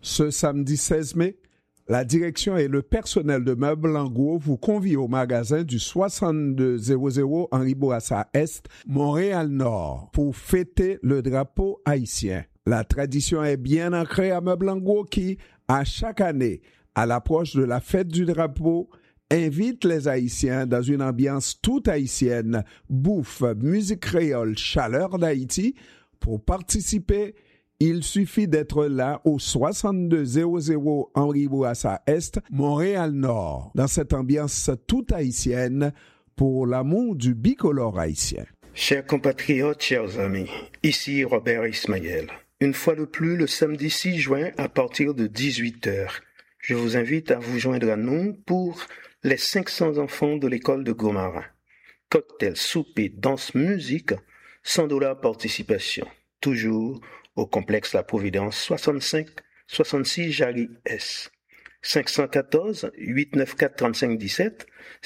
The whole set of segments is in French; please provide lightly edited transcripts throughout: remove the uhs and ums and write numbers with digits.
Ce samedi 16 mai, la direction et le personnel de Meubles en Gros vous convient au magasin du 6200 Henri Bourassa Est, Montréal-Nord, pour fêter le drapeau haïtien. La tradition est bien ancrée à Meubles en Gros qui, à chaque année, à l'approche de la fête du drapeau, invite les Haïtiens dans une ambiance toute haïtienne, bouffe, musique créole, chaleur d'Haïti. Pour participer, il suffit d'être là au 6200 Henri Bourassa Est, Montréal-Nord, dans cette ambiance toute haïtienne pour l'amour du bicolore haïtien. Chers compatriotes, chers amis, ici Robert Ismaël. Une fois de plus, le samedi 6 juin à partir de 18h, je vous invite à vous joindre à nous pour les 500 enfants de l'école de Gomarin. Cocktail, souper, danse, musique, $100 participation. Toujours au complexe La Providence 65-66 Jarry S. 514-894-3517,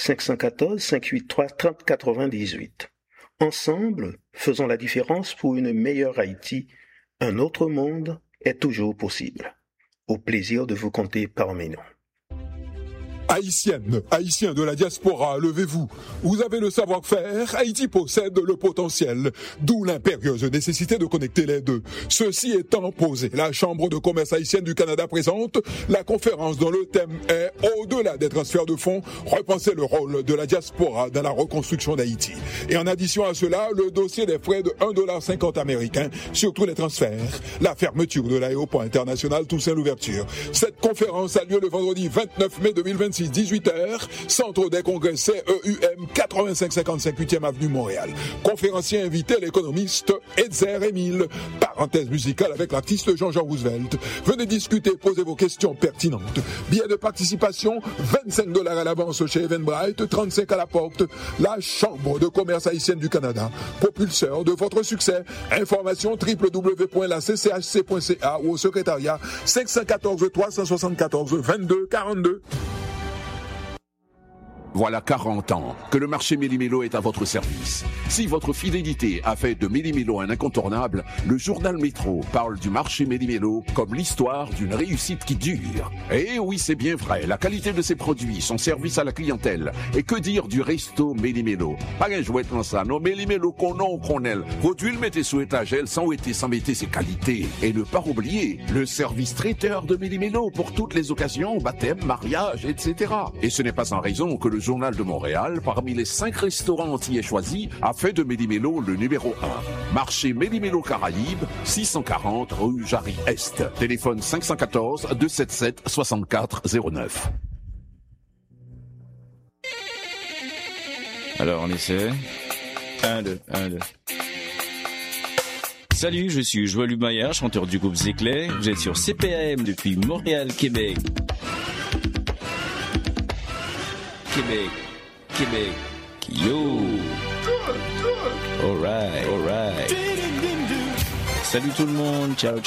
514-583-3098. Ensemble, faisons la différence pour une meilleure Haïti. Un autre monde est toujours possible. Au plaisir de vous compter parmi nous. Haïtiennes, Haïtiens de la diaspora, levez-vous. Vous avez le savoir-faire, Haïti possède le potentiel, d'où l'impérieuse nécessité de connecter les deux. Ceci étant posé, la Chambre de commerce haïtienne du Canada présente la conférence dont le thème est « Au-delà des transferts de fonds, repenser le rôle de la diaspora dans la reconstruction d'Haïti ». Et en addition à cela, le dossier des frais de $1,50 américain sur tous les transferts, la fermeture de l'aéroport international Toussaint-Louverture. Cette conférence a lieu le vendredi 29 mai 2026. 18h, Centre des Congrès CEUM 8555 8e Avenue Montréal. Conférencier invité l'économiste Edzer Émile. Parenthèse musicale avec l'artiste Jean-Jean Roosevelt. Venez discuter, posez vos questions pertinentes. Billets de participation, $25 à l'avance chez Eventbrite, 35 à la porte. La Chambre de commerce haïtienne du Canada, propulseur de votre succès. Information www.lacchc.ca ou au secrétariat 514 374 22 42. Voilà 40 ans que le marché Méli-Mélo est à votre service. Si votre fidélité a fait de Méli-Mélo un incontournable, le journal Métro parle du marché Méli-Mélo comme l'histoire d'une réussite qui dure. Et oui, c'est bien vrai, la qualité de ses produits, son service à la clientèle. Et que dire du resto Méli-Mélo? Pas un jouet comme ça, non, Méli-Mélo qu'on aime. Produit le mettez sous étagère sans mettre ses qualités. Et ne pas oublier le service traiteur de Méli-Mélo pour toutes les occasions, baptême, mariage, etc. Et ce n'est pas sans raison que le Journal de Montréal, parmi les 5 restaurants entiers choisis, a fait de Méli-Mélo le numéro 1. Marché Méli-Mélo Caraïbes, 640 rue Jarry Est. Téléphone 514-277-6409. Alors, on essaie. 1, 2, 1, 2. Salut, je suis Joël Humaillard, chanteur du groupe Zéclair. Vous êtes sur CPAM depuis Montréal, Québec. Québec, yo. Alright. Salut tout le monde, ciao.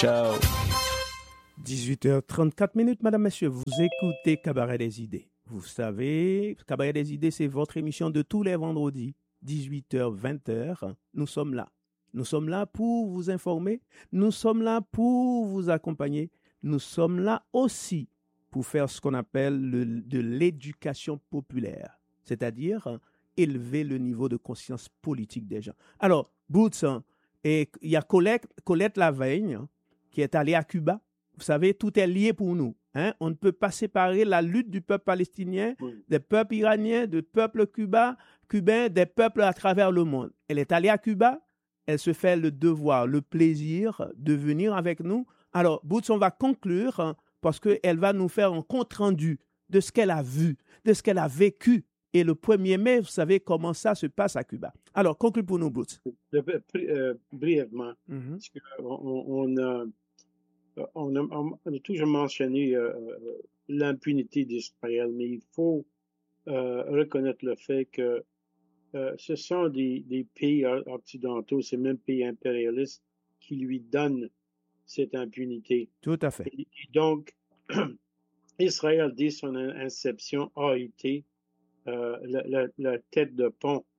18h34, madame, messieurs, vous écoutez Cabaret des idées. Vous savez, Cabaret des idées, c'est votre émission de tous les vendredis, 18h, 20h. Nous sommes là. Nous sommes là pour vous informer. Nous sommes là pour vous accompagner. Nous sommes là aussi pour faire ce qu'on appelle de l'éducation populaire, c'est-à-dire élever le niveau de conscience politique des gens. Alors, Boots, et il y a Colette Laveille qui est allée à Cuba. Vous savez, tout est lié pour nous. On ne peut pas séparer la lutte du peuple palestinien, des peuples iraniens, du peuple cubain, des peuples à travers le monde. Elle est allée à Cuba, elle se fait le devoir, le plaisir de venir avec nous. Alors, Boots, on va conclure parce qu'elle va nous faire un compte-rendu de ce qu'elle a vu, de ce qu'elle a vécu. Et le 1er mai, vous savez comment ça se passe à Cuba. Alors, conclue pour nous, Boots. Brièvement, parce on a toujours mentionné l'impunité d'Israël, mais il faut reconnaître le fait que ce sont des pays occidentaux, ces mêmes pays impérialistes qui lui donnent cette impunité. Tout à fait. Et donc, Israël, dès son inception, a été la tête de pont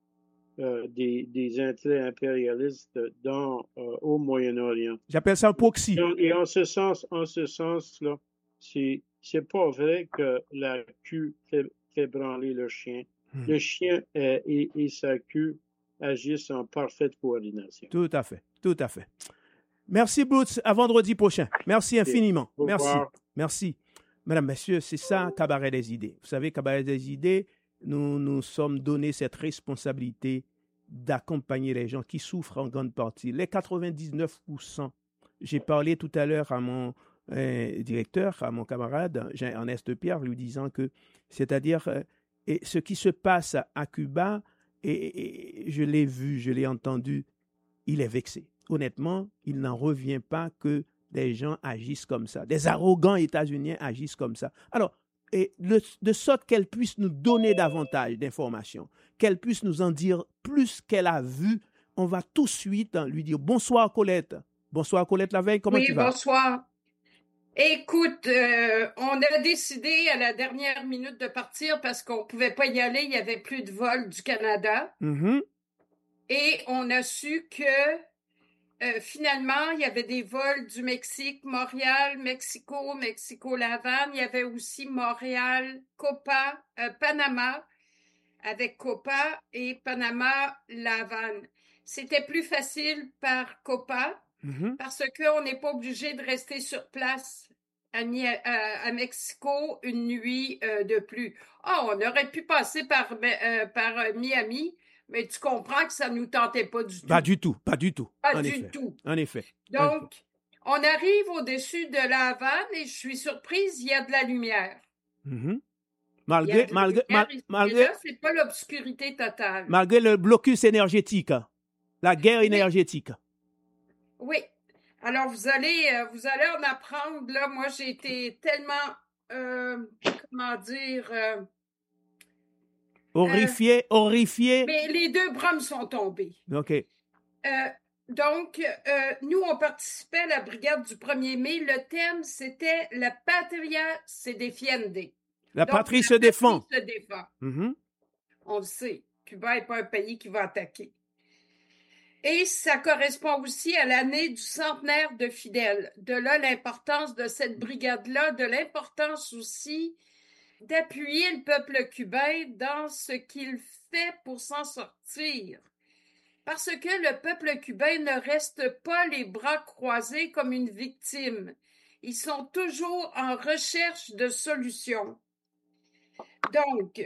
des intérêts impérialistes au Moyen-Orient. J'appelle ça un proxy. Et en ce sens-là, c'est pas vrai que la queue fait branler le chien. Le chien et sa queue agissent en parfaite coordination. Tout à fait, tout à fait. Merci, Boots. À vendredi prochain. Merci infiniment. Merci. Mesdames, Messieurs, c'est ça, Cabaret des idées. Vous savez, Cabaret des idées, nous nous sommes donné cette responsabilité d'accompagner les gens qui souffrent en grande partie. Les 99%. J'ai parlé tout à l'heure à mon directeur, à mon camarade, Jean-Ernest Pierre, lui disant que, c'est-à-dire, ce qui se passe à Cuba, et je l'ai vu, je l'ai entendu, il est vexé. Honnêtement, il n'en revient pas que des gens agissent comme ça. Des arrogants États-Unis agissent comme ça. Alors, de sorte qu'elle puisse nous donner davantage d'informations, qu'elle puisse nous en dire plus qu'elle a vu, on va tout de suite lui dire « Bonsoir Colette ». Bonsoir Colette Laveille, comment tu vas? Oui, bonsoir. Écoute, on a décidé à la dernière minute de partir parce qu'on ne pouvait pas y aller, il n'y avait plus de vol du Canada. Mm-hmm. Et on a su que finalement, il y avait des vols du Mexique, Montréal, Mexico, La Havane. Il y avait aussi Montréal, Copa, Panama, avec Copa et Panama, La Havane. C'était plus facile par Copa parce qu'on n'est pas obligé de rester sur place à Mexico une nuit de plus. On aurait pu passer par Miami, mais tu comprends que ça ne nous tentait pas du tout. Pas du tout. En effet. Donc, on arrive au-dessus de La Havane et je suis surprise, il y a de la lumière. Malgré, c'est pas l'obscurité totale. Malgré le blocus énergétique, la guerre énergétique. Oui. Alors, vous allez en apprendre. Là, moi, j'ai été tellement, horrifié. Mais les deux bras me sont tombés. OK. Donc, nous, on participait à la brigade du 1er mai. Le thème, c'était « La patria se defiende ». La patrie se défend. On le sait. Cuba n'est pas un pays qui va attaquer. Et ça correspond aussi à l'année du centenaire de Fidel. De là, l'importance de cette brigade-là, de l'importance aussi d'appuyer le peuple cubain dans ce qu'il fait pour s'en sortir. Parce que le peuple cubain ne reste pas les bras croisés comme une victime. Ils sont toujours en recherche de solutions. Donc,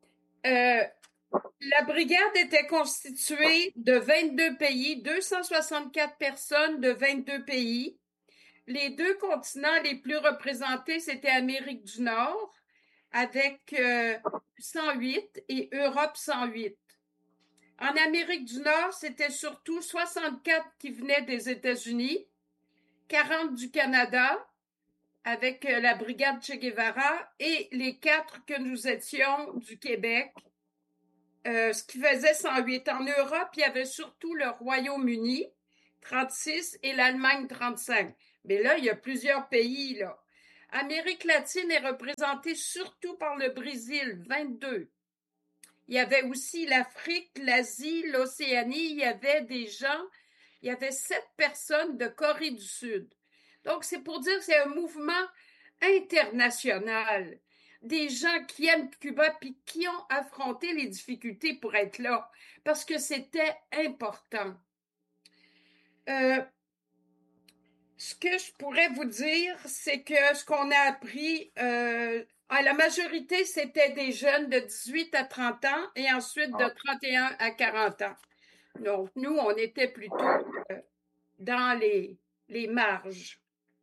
la brigade était constituée de 22 pays, 264 personnes de 22 pays. Les deux continents les plus représentés, c'était Amérique du Nord, avec 108 et Europe 108. En Amérique du Nord, c'était surtout 64 qui venaient des États-Unis, 40 du Canada, avec la brigade Che Guevara, et les 4 que nous étions du Québec, ce qui faisait 108. En Europe, il y avait surtout le Royaume-Uni, 36, et l'Allemagne, 35. Mais là, il y a plusieurs pays, là. Amérique latine est représentée surtout par le Brésil, 22. Il y avait aussi l'Afrique, l'Asie, l'Océanie. Il y avait 7 personnes de Corée du Sud. Donc, c'est pour dire que c'est un mouvement international. Des gens qui aiment Cuba puis qui ont affronté les difficultés pour être là, parce que c'était important. Ce que je pourrais vous dire, c'est que ce qu'on a appris, la majorité, c'était des jeunes de 18 à 30 ans et ensuite de 31 à 40 ans. Donc, nous, on était plutôt dans les marges.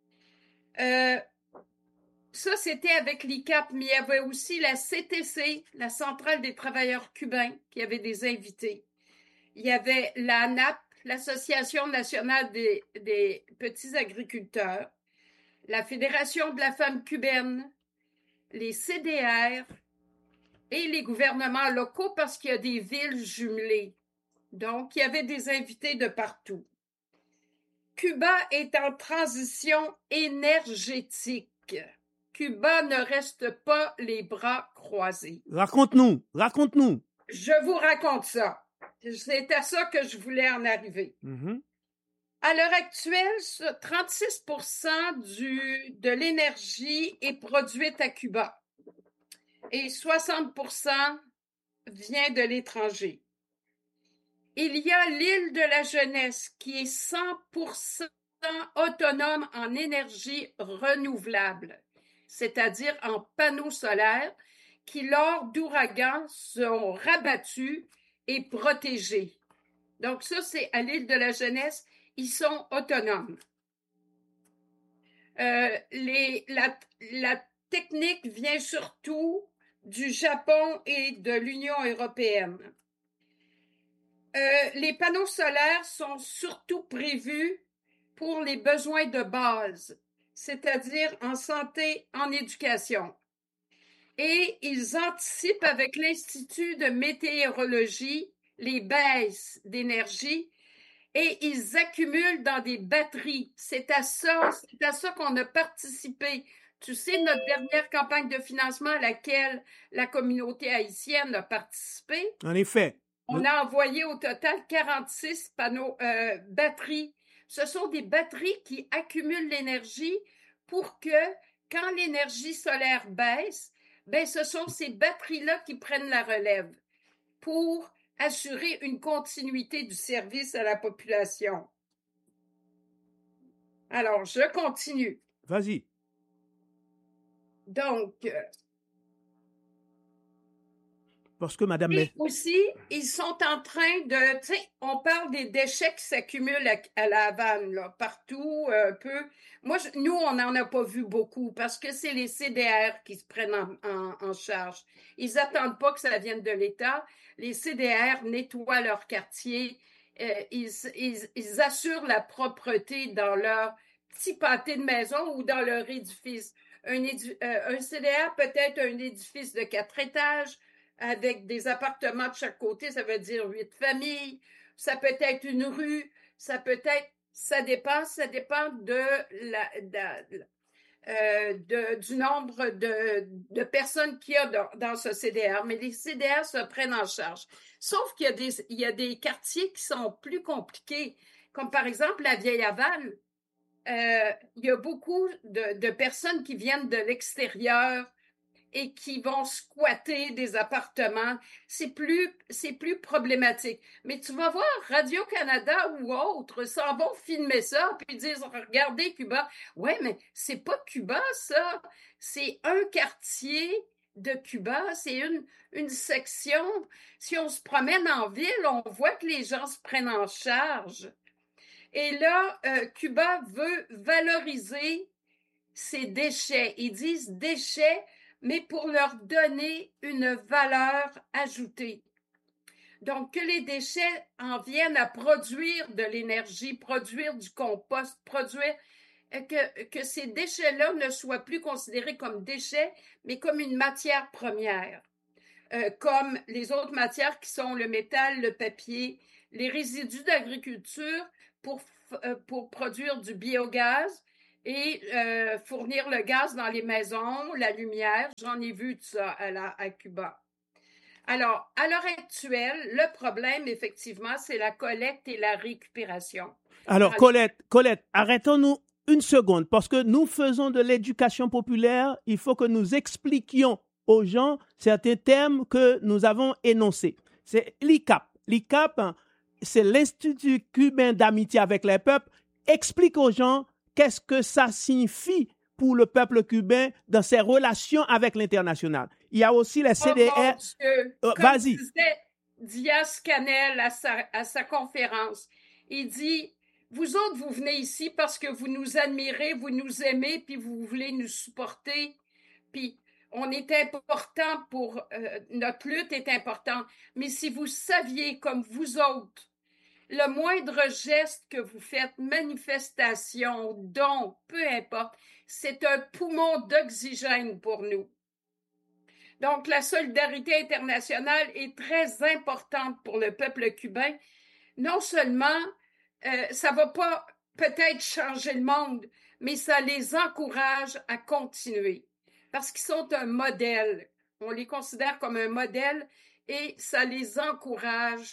Ça, c'était avec l'ICAP, mais il y avait aussi la CTC, la Centrale des travailleurs cubains, qui avait des invités. Il y avait l'ANAP, l'Association nationale des petits agriculteurs, la Fédération de la femme cubaine, les CDR et les gouvernements locaux parce qu'il y a des villes jumelées. Donc, il y avait des invités de partout. Cuba est en transition énergétique. Cuba ne reste pas les bras croisés. Raconte-nous. Je vous raconte ça. C'est à ça que je voulais en arriver. Mhm. À l'heure actuelle, 36% de l'énergie est produite à Cuba et 60% vient de l'étranger. Il y a l'île de la Jeunesse qui est 100% autonome en énergie renouvelable, c'est-à-dire en panneaux solaires qui, lors d'ouragans, sont rabattus et protégés. Donc ça, c'est à l'île de la Jeunesse, ils sont autonomes. La technique vient surtout du Japon et de l'Union européenne. Les panneaux solaires sont surtout prévus pour les besoins de base, c'est-à-dire en santé, en éducation. Et ils anticipent avec l'Institut de météorologie les baisses d'énergie et ils accumulent dans des batteries. C'est à ça qu'on a participé. Tu sais, notre dernière campagne de financement à laquelle la communauté haïtienne a participé. En effet. On a envoyé au total 46 batteries. Ce sont des batteries qui accumulent l'énergie pour que, quand l'énergie solaire baisse, ben, ce sont ces batteries-là qui prennent la relève pour assurer une continuité du service à la population. Alors, je continue. Vas-y. Donc, parce que madame... Et aussi, ils sont en train de... Tu sais, on parle des déchets qui s'accumulent à La Havane, là, partout, un peu. Moi, nous, on n'en a pas vu beaucoup parce que c'est les CDR qui se prennent en charge. Ils n'attendent pas que ça vienne de l'État. Les CDR nettoient leur quartier. Ils assurent la propreté dans leur petit pâté de maison ou dans leur édifice. Un CDR peut être un édifice de 4 étages, avec des appartements de chaque côté, ça veut dire 8 familles. Ça peut être une rue, ça dépend du nombre de personnes qu'il y a dans ce CDR. Mais les CDR se prennent en charge. Sauf qu'il y a des quartiers qui sont plus compliqués, comme par exemple la Vieille-Havane. Il y a beaucoup de personnes qui viennent de l'extérieur et qui vont squatter des appartements. C'est plus problématique. Mais tu vas voir, Radio-Canada ou autres s'en vont filmer ça, puis disent, regardez Cuba. Ouais, mais c'est pas Cuba, ça. C'est un quartier de Cuba, c'est une section. Si on se promène en ville, on voit que les gens se prennent en charge. Et là, Cuba veut valoriser ces déchets. Ils disent déchets, mais pour leur donner une valeur ajoutée. Donc, que les déchets en viennent à produire de l'énergie, produire du compost, que ces déchets-là ne soient plus considérés comme déchets, mais comme une matière première, comme les autres matières qui sont le métal, le papier, les résidus d'agriculture pour produire du biogaz, et fournir le gaz dans les maisons, la lumière. J'en ai vu tout ça à Cuba. Alors, à l'heure actuelle, le problème, effectivement, c'est la collecte et la récupération. Alors, Colette, arrêtons-nous une seconde, parce que nous faisons de l'éducation populaire. Il faut que nous expliquions aux gens certains termes que nous avons énoncés. C'est l'ICAP. L'ICAP, c'est l'Institut cubain d'amitié avec les peuples. Explique aux gens qu'est-ce que ça signifie pour le peuple cubain dans ses relations avec l'international. Il y a aussi les CDR. Vas-y. Comme disait Diaz-Canel à sa conférence, il dit, vous autres, vous venez ici parce que vous nous admirez, vous nous aimez, puis vous voulez nous supporter, puis on est important pour... notre lutte est importante. Mais si vous saviez, comme vous autres, le moindre geste que vous faites, manifestation, don, peu importe, c'est un poumon d'oxygène pour nous. Donc, la solidarité internationale est très importante pour le peuple cubain. Non seulement, ça ne va pas peut-être changer le monde, mais ça les encourage à continuer. Parce qu'ils sont un modèle. On les considère comme un modèle et ça les encourage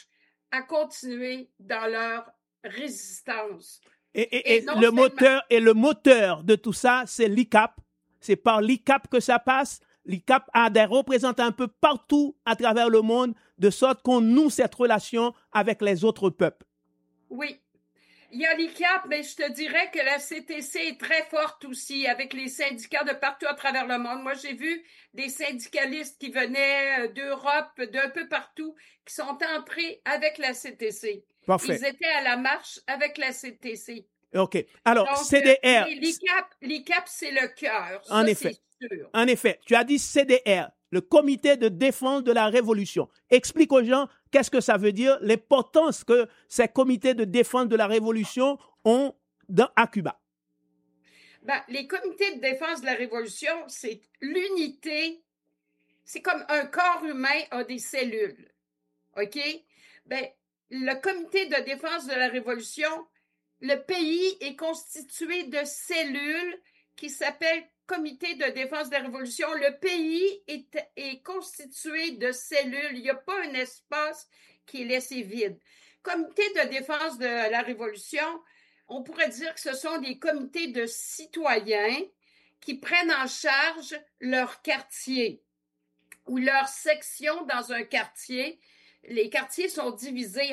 à continuer dans leur résistance. Et non le seulement- le moteur de tout ça, c'est l'ICAP. C'est par l'ICAP que ça passe. L'ICAP a des représentants un peu partout à travers le monde, de sorte qu'on noue cette relation avec les autres peuples. Oui. Il y a l'ICAP, mais je te dirais que la CTC est très forte aussi avec les syndicats de partout à travers le monde. Moi, j'ai vu des syndicalistes qui venaient d'Europe, d'un peu partout, qui sont entrés avec la CTC. Parfait. Ils étaient à la marche avec la CTC. OK. Alors, Donc, CDR. l'ICAP, c'est le cœur. En Ça, effet. c'est sûr. En effet, tu as dit CDR, le Comité de défense de la Révolution. Explique aux gens qu'est-ce que ça veut dire, l'importance que ces comités de défense de la Révolution ont à Cuba. Ben, les comités de défense de la Révolution, c'est l'unité. C'est comme un corps humain a des cellules. OK? Ben, le comité de défense de la Révolution, le pays est constitué de cellules qui s'appellent comité de défense de la Révolution. Le pays est constitué de cellules. Il n'y a pas un espace qui est laissé vide. Comité de défense de la Révolution, on pourrait dire que ce sont des comités de citoyens qui prennent en charge leur quartier ou leur section dans un quartier. Les quartiers sont divisés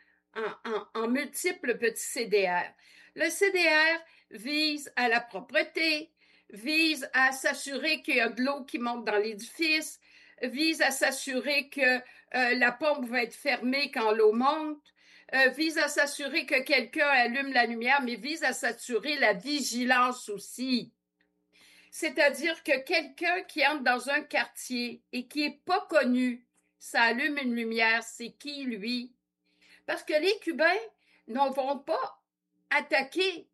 en multiples petits CDR. Le CDR vise à la propreté, vise à s'assurer qu'il y a de l'eau qui monte dans l'édifice, vise à s'assurer que la pompe va être fermée quand l'eau monte, vise à s'assurer que quelqu'un allume la lumière, mais vise à s'assurer la vigilance aussi. C'est-à-dire que quelqu'un qui entre dans un quartier et qui n'est pas connu, ça allume une lumière, c'est qui, lui? Parce que les Cubains ne vont pas attaquer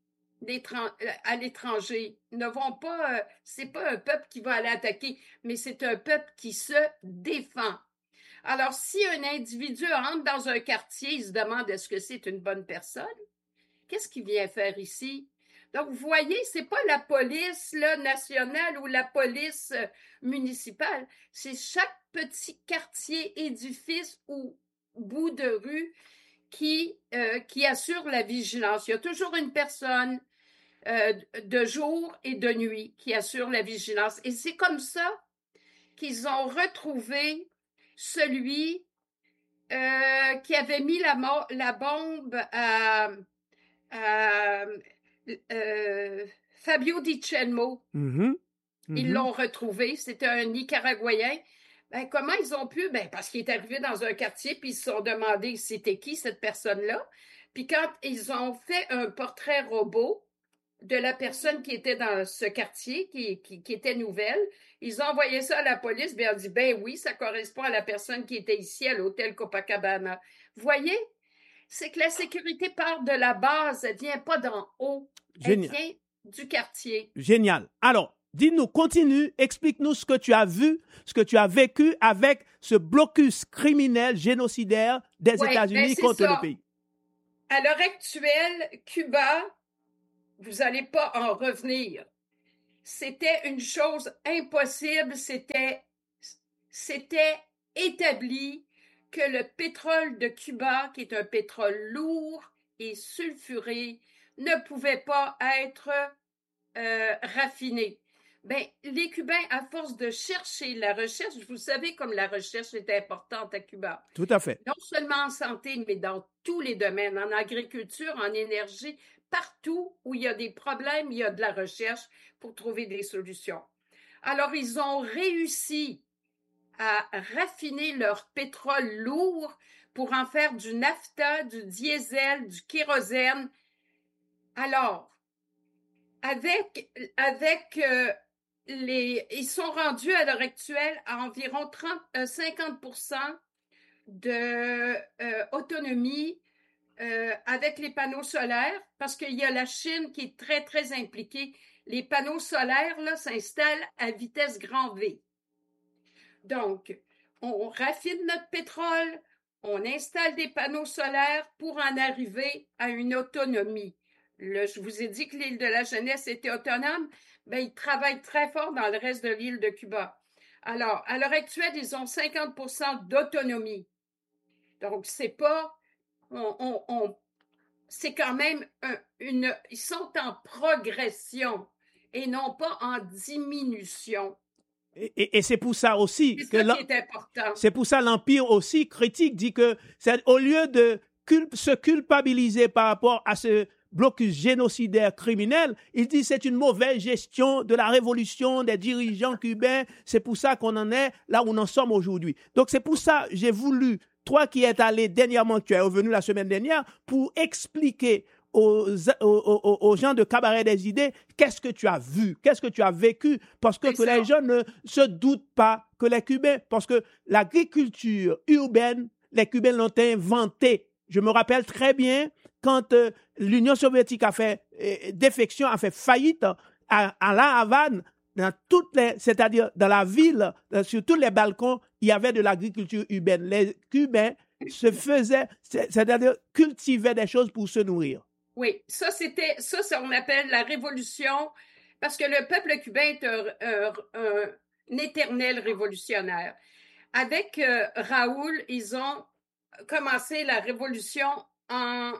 à l'étranger, ne vont pas, c'est pas un peuple qui va aller attaquer, mais c'est un peuple qui se défend. Alors, si un individu entre dans un quartier, il se demande est-ce que c'est une bonne personne? Qu'est-ce qu'il vient faire ici? Donc, vous voyez, c'est pas la police là, nationale ou la police municipale, c'est chaque petit quartier, édifice ou bout de rue qui assure la vigilance. Il y a toujours une personne de jour et de nuit qui assure la vigilance. Et c'est comme ça qu'ils ont retrouvé celui qui avait mis la bombe à Fabio Di Celmo. Ils l'ont retrouvé. C'était un Nicaraguayen. Ben, comment ils ont pu? Ben, parce qu'il est arrivé dans un quartier, puis ils se sont demandé c'était qui cette personne-là. Puis quand ils ont fait un portrait robot de la personne qui était dans ce quartier, qui était nouvelle, ils ont envoyé ça à la police, bien, on dit, ben oui, ça correspond à la personne qui était ici à l'hôtel Copacabana. Vous voyez? C'est que la sécurité part de la base, elle ne vient pas d'en haut. Génial. Elle vient du quartier. Génial. Alors, dis-nous, continue, explique-nous ce que tu as vu, ce que tu as vécu avec ce blocus criminel génocidaire des États-Unis contre le pays. À l'heure actuelle, Cuba, vous n'allez pas en revenir. C'était une chose impossible, c'était établi que le pétrole de Cuba, qui est un pétrole lourd et sulfuré, ne pouvait pas être raffiné. Ben, les Cubains, à force de chercher la recherche, vous savez comme la recherche est importante à Cuba. Tout à fait. Non seulement en santé, mais dans tous les domaines, en agriculture, en énergie, partout où il y a des problèmes, il y a de la recherche pour trouver des solutions. Alors, ils ont réussi à raffiner leur pétrole lourd pour en faire du naphta, du diesel, du kérosène. Alors, ils sont rendus à l'heure actuelle à environ 50% d'autonomie avec les panneaux solaires, parce qu'il y a la Chine qui est très, très impliquée. Les panneaux solaires là, s'installent à vitesse grand V. Donc, on raffine notre pétrole, on installe des panneaux solaires pour en arriver à une autonomie. Je vous ai dit que l'île de la Jeunesse était autonome, mais ils travaillent très fort dans le reste de l'île de Cuba. Alors, à l'heure actuelle, ils ont 50% d'autonomie. Donc, c'est pas c'est quand même ils sont en progression et non pas en diminution. Et c'est pour ça aussi c'est ça qui est important. C'est pour ça l'Empire aussi critique dit que c'est au lieu de se culpabiliser par rapport à ce blocus génocidaire criminel, il dit c'est une mauvaise gestion de la révolution des dirigeants cubains. C'est pour ça qu'on en est là où nous en sommes aujourd'hui. Donc c'est pour ça que j'ai voulu, toi qui es allé dernièrement, tu es revenu la semaine dernière, pour expliquer aux gens de Cabaret des idées, qu'est-ce que tu as vu, qu'est-ce que tu as vécu, parce que les gens ne se doutent pas que les Cubains, parce que l'agriculture urbaine, les Cubains l'ont inventée. Je me rappelle très bien quand l'Union soviétique a fait défection, a fait faillite à La Havane, c'est-à-dire dans la ville, sur tous les balcons, il y avait de l'agriculture urbaine. Les Cubains se faisaient, c'est-à-dire cultivaient des choses pour se nourrir. Oui, ça on appelle la révolution, parce que le peuple cubain est un éternel révolutionnaire. Avec Raoul, ils ont commencé la révolution en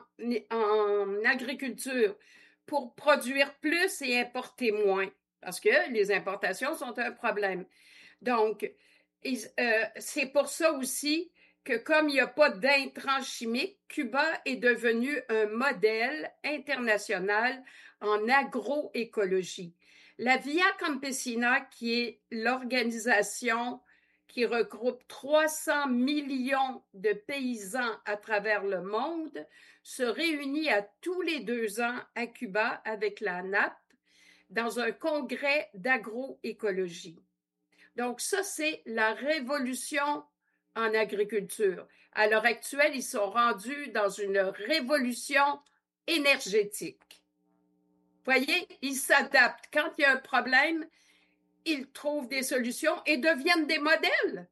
agriculture pour produire plus et importer moins, parce que les importations sont un problème. Donc, c'est pour ça aussi que comme il n'y a pas d'intrants chimiques, Cuba est devenu un modèle international en agroécologie. La Via Campesina, qui est l'organisation qui regroupe 300 millions de paysans à travers le monde, se réunit à tous les 2 ans à Cuba avec la NAP dans un congrès d'agroécologie. Donc ça, c'est la révolution en agriculture. À l'heure actuelle, ils sont rendus dans une révolution énergétique. Voyez, ils s'adaptent. Quand il y a un problème, ils trouvent des solutions et deviennent des modèles.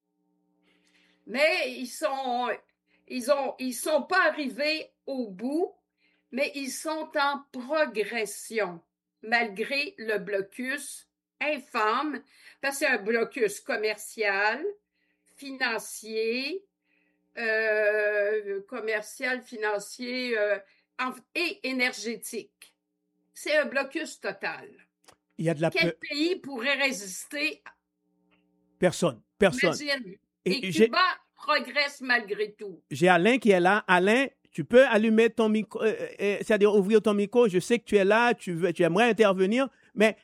Mais ils sont pas arrivés au bout, mais ils sont en progression, malgré le blocus infâme, parce que c'est un blocus commercial, financier, et énergétique. C'est un blocus total. Il y a de la Quel pays pourrait résister? Personne. Imagine. Et Cuba progresse malgré tout. J'ai Alain qui est là. Alain, tu peux allumer ton micro, c'est-à-dire ouvrir ton micro. Je sais que tu es là, tu aimerais intervenir, mais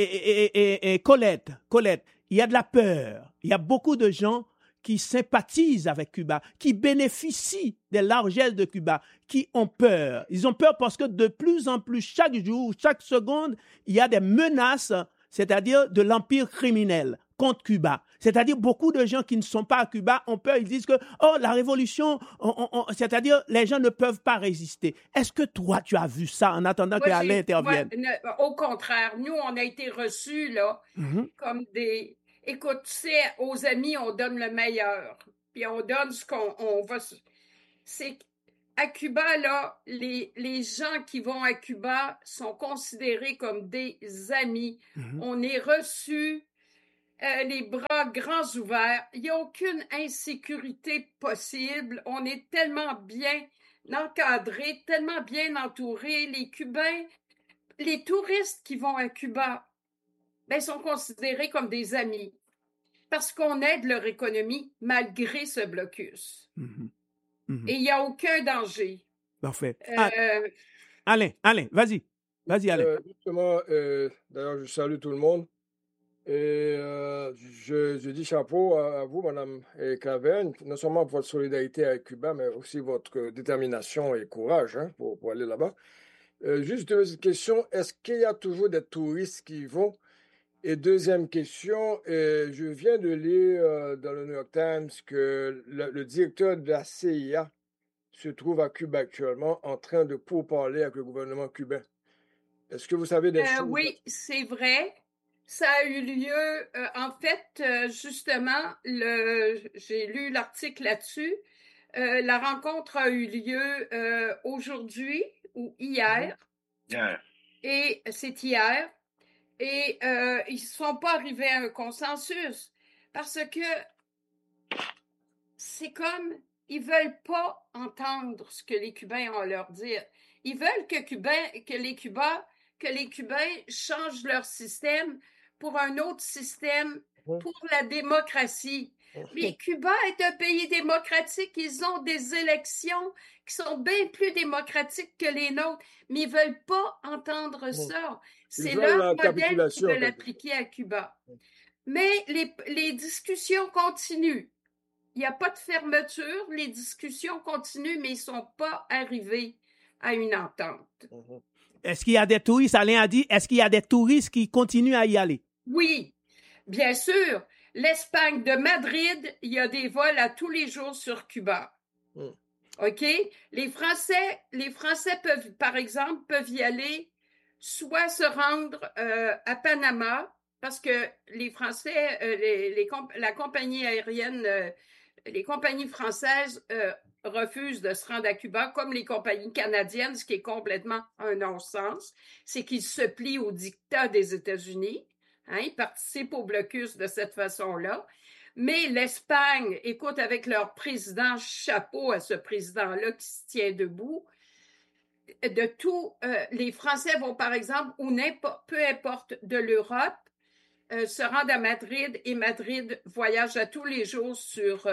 Colette, il y a de la peur. Il y a beaucoup de gens qui sympathisent avec Cuba, qui bénéficient des largesses de Cuba, qui ont peur. Ils ont peur parce que de plus en plus, chaque jour, chaque seconde, il y a des menaces, c'est-à-dire de l'empire criminel contre Cuba. C'est-à-dire beaucoup de gens qui ne sont pas à Cuba ont peur. Ils disent que, la révolution, c'est-à-dire les gens ne peuvent pas résister. Est-ce que toi, tu as vu ça en attendant qu'Alain intervienne? Au contraire, nous, on a été reçus là, comme des... Écoute, tu sais, aux amis, on donne le meilleur. Puis on donne ce qu'on va... C'est à Cuba, là, les gens qui vont à Cuba sont considérés comme des amis. On est reçus les bras grands ouverts. Il n'y a aucune insécurité possible. On est tellement bien encadrés, tellement bien entourés. Les Cubains, les touristes qui vont à Cuba, sont considérés comme des amis parce qu'on aide leur économie malgré ce blocus. Et il n'y a aucun danger. Parfait. Alain, vas-y. Vas-y, Alain. Justement, d'ailleurs, je salue tout le monde. Et je dis chapeau à vous, Madame Caverne, non seulement pour votre solidarité avec Cuba, mais aussi votre détermination et courage pour aller là-bas. Juste une question, est-ce qu'il y a toujours des touristes qui y vont? Et deuxième question, je viens de lire dans le New York Times que le directeur de la CIA se trouve à Cuba actuellement en train de pourparler avec le gouvernement cubain. Est-ce que vous savez des choses? Oui, c'est vrai. Ça a eu lieu, en fait, justement, j'ai lu l'article là-dessus. La rencontre a eu lieu aujourd'hui ou hier. Hier. Et c'est hier. Et ils ne sont pas arrivés à un consensus parce que c'est comme ils veulent pas entendre ce que les Cubains ont à leur dire. Ils veulent que les Cubains changent leur système pour un autre système, pour la démocratie. Mais Cuba est un pays démocratique. Ils ont des élections qui sont bien plus démocratiques que les nôtres, mais ils veulent pas entendre ça. C'est leur modèle qui veulent appliquer à Cuba. Mais les discussions continuent. Il n'y a pas de fermeture, les discussions continuent, mais ils ne sont pas arrivés à une entente. Est-ce qu'il y a des touristes, Alain a dit, est-ce qu'il y a des touristes qui continuent à y aller? Oui, bien sûr. L'Espagne de Madrid, il y a des vols à tous les jours sur Cuba. OK? Les Français peuvent, par exemple, y aller, soit se rendre à Panama, parce que les Français, la compagnie aérienne, les compagnies françaises refusent de se rendre à Cuba, comme les compagnies canadiennes, ce qui est complètement un non-sens. C'est qu'ils se plient au dictat des États-Unis. Hein, ils participent au blocus de cette façon-là. Mais l'Espagne, écoute, avec leur président, chapeau à ce président-là qui se tient debout, de tout, les Français vont, par exemple, peu importe de l'Europe, se rendre à Madrid, et Madrid voyage à tous les jours sur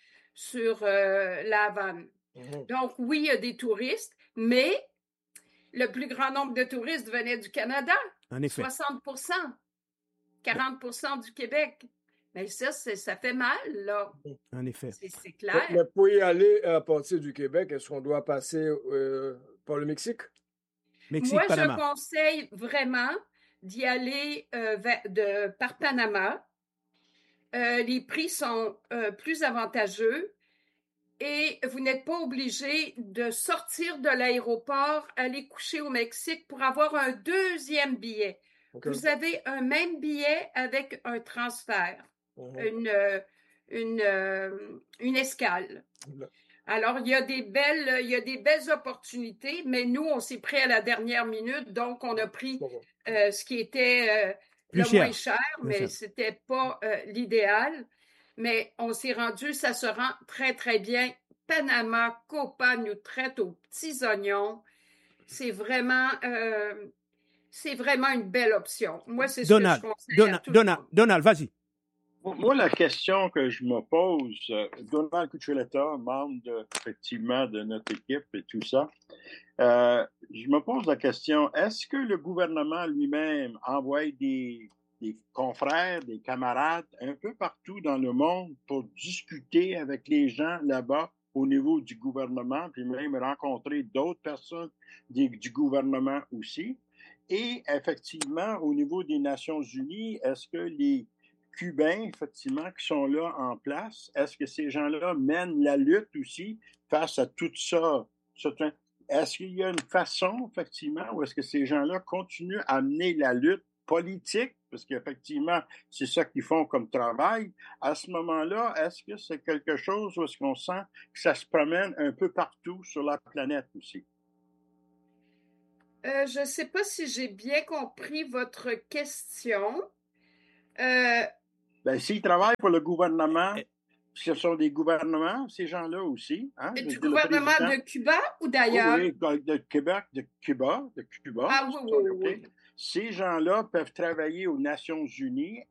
La Havane. Donc, oui, il y a des touristes, mais le plus grand nombre de touristes venait du Canada. En effet. 60%, 40% du Québec. Mais ça fait mal, là. En effet. C'est clair. Mais pour y aller à partir du Québec, est-ce qu'on doit passer par le Mexique? Moi, Panama. Je conseille vraiment d'y aller par Panama. Les prix sont plus avantageux et vous n'êtes pas obligé de sortir de l'aéroport, aller coucher au Mexique pour avoir un deuxième billet. Okay. Vous avez un même billet avec un transfert, une escale. Alors, il y a des belles opportunités, mais nous, on s'est pris à la dernière minute, donc on a pris ce qui était le moins cher, mais c'était pas l'idéal. Mais on s'est rendu, ça se rend très, très bien. Panama, Copa nous traite aux petits oignons. C'est vraiment une belle option. Moi, c'est ce que je conseille à tout le monde. Donald, vas-y. Moi, la question que je me pose, Donald Cuccioletta, membre effectivement de notre équipe et tout ça, je me pose la question, est-ce que le gouvernement lui-même envoie des confrères, des camarades un peu partout dans le monde pour discuter avec les gens là-bas au niveau du gouvernement, puis même rencontrer d'autres personnes du gouvernement aussi? Et effectivement, au niveau des Nations Unies, est-ce que les Cubains, effectivement, qui sont là en place, est-ce que ces gens-là mènent la lutte aussi face à tout ça? Est-ce qu'il y a une façon, effectivement, où est-ce que ces gens-là continuent à mener la lutte politique? Parce qu'effectivement, c'est ça qu'ils font comme travail. À ce moment-là, est-ce que c'est quelque chose où est-ce qu'on sent que ça se promène un peu partout sur la planète aussi? Je ne sais pas si j'ai bien compris votre question. S'ils travaillent pour le gouvernement, ce sont des gouvernements, ces gens-là aussi. Hein? Du gouvernement de Cuba ou d'ailleurs? Oui, de Québec, de Cuba. Ah oui. Ces gens-là peuvent travailler aux Nations Unies